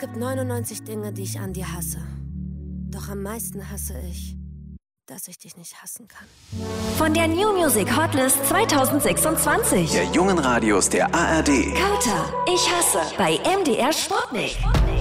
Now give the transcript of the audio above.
gibt 99 Dinge, die ich an dir hasse. Doch am meisten hasse ich, dass ich dich nicht hassen kann. Von der New Music Hotlist 2026. Der jungen Radios der ARD. Kauter, ich hasse bei MDR Sputnik.